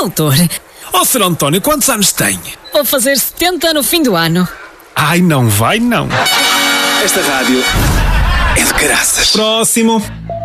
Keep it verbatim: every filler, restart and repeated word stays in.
doutor. Ó, Sr. António, quantos anos tem? Vou fazer setenta no fim do ano. Ai, não vai não. Esta rádio é de caraças. Próximo.